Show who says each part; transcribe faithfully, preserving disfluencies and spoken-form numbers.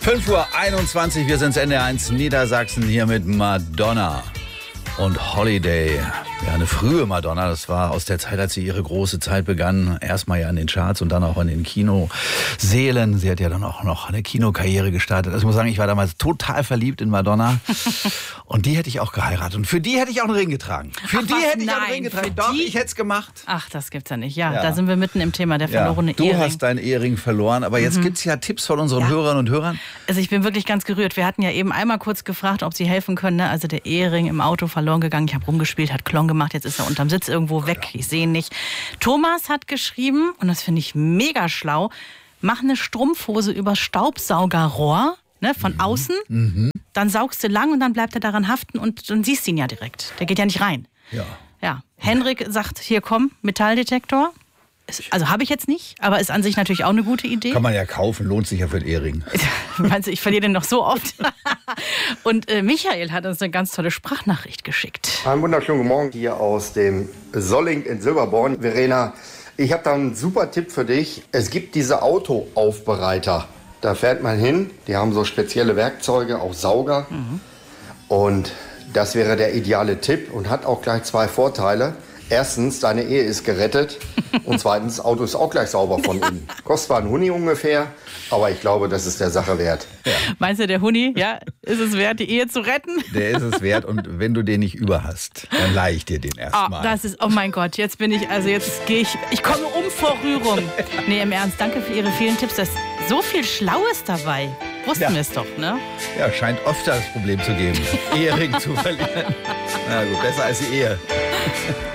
Speaker 1: fünf Uhr einundzwanzig, wir sind N D R eins Niedersachsen hier mit Madonna und Holiday. Ja, eine frühe Madonna, das war aus der Zeit, als sie ihre große Zeit begann. Erstmal ja in den Charts und dann auch in den Kinosälen. Sie hat ja dann auch noch eine Kinokarriere gestartet. Also ich muss sagen, ich war damals total verliebt in Madonna. Und die hätte ich auch geheiratet. Und für die hätte ich auch einen Ring getragen. Für
Speaker 2: Ach,
Speaker 1: die
Speaker 2: was?
Speaker 1: hätte ich
Speaker 2: Nein,
Speaker 1: auch einen Ring getragen.
Speaker 2: für
Speaker 1: Doch,
Speaker 2: die?
Speaker 1: ich hätte es gemacht.
Speaker 2: Ach, das gibt's ja nicht. Ja,
Speaker 1: Ja.
Speaker 2: da sind wir mitten im Thema, der verlorene
Speaker 1: Ja, du
Speaker 2: Ehering.
Speaker 1: hast deinen Ehering verloren. Aber jetzt gibt's ja Tipps von unseren
Speaker 2: Ja.
Speaker 1: Hörerinnen und Hörern.
Speaker 2: Also ich bin wirklich ganz gerührt. Wir hatten ja eben einmal kurz gefragt, ob Sie helfen können. Ne? Also der Ehering im Auto verloren gegangen. Ich habe rumgespielt, hat Klong gemacht. Jetzt ist er unterm Sitz irgendwo weg. Ich sehe ihn nicht. Thomas hat geschrieben, und das finde ich mega schlau, mach eine Strumpfhose über Staubsaugerrohr, ne, von außen.
Speaker 1: Mhm.
Speaker 2: Dann saugst du lang und dann bleibt er daran haften und dann siehst du ihn ja direkt. Der geht ja nicht rein.
Speaker 1: Ja.
Speaker 2: Ja. Henrik sagt, hier komm, Metalldetektor. Ist, also habe ich jetzt nicht, aber ist an sich natürlich auch eine gute Idee.
Speaker 1: Kann man ja kaufen, lohnt sich ja für den Ehering.
Speaker 2: Meinst du, ich verliere den noch so oft? Und äh, Michael hat uns eine ganz tolle Sprachnachricht geschickt.
Speaker 3: Einen wunderschönen guten Morgen hier aus dem Solling in Silberborn. Verena, ich habe da einen super Tipp für dich. Es gibt diese Autoaufbereiter. Da fährt man hin, die haben so spezielle Werkzeuge, auch Sauger. Mhm. Und das wäre der ideale Tipp und hat auch gleich zwei Vorteile. Erstens, deine Ehe ist gerettet und zweitens, das Auto ist auch gleich sauber von innen. Kostet zwar ein Huni ungefähr, aber ich glaube, das ist der Sache wert.
Speaker 1: Ja.
Speaker 2: Meinst du, der Huni, ja, ist es wert, die Ehe zu retten?
Speaker 1: Der ist es wert und wenn du den nicht über hast, dann leih ich dir den
Speaker 2: Oh,
Speaker 1: erstmal.
Speaker 2: das ist, oh mein Gott, jetzt bin ich, also jetzt gehe ich, ich komme um vor Rührung. Nee, im Ernst, danke für Ihre vielen Tipps. Da ist so viel Schlaues dabei. Wussten
Speaker 1: Ja.
Speaker 2: wir es doch, ne?
Speaker 1: Ja, scheint öfter das Problem zu geben, Ehering zu verlieren. Na gut, besser als die Ehe.